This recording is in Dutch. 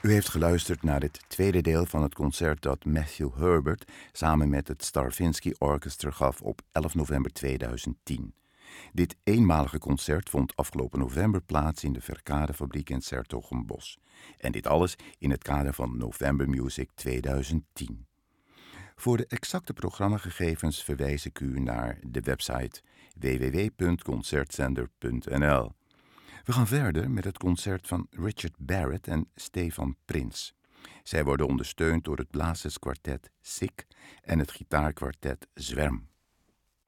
U heeft geluisterd naar het tweede deel van het concert dat Matthew Herbert samen met het Stravinsky Orchestra gaf op 11 november 2010. Dit eenmalige concert vond afgelopen november plaats in de Verkadefabriek in 's-Hertogenbosch. En dit alles in het kader van November Music 2010. Voor de exacte programmagegevens verwijs ik u naar de website www.concertzender.nl. We gaan verder met het concert van Richard Barrett en Stefan Prins. Zij worden ondersteund door het blazerskwartet SIK en het gitaarkwartet Zwerm.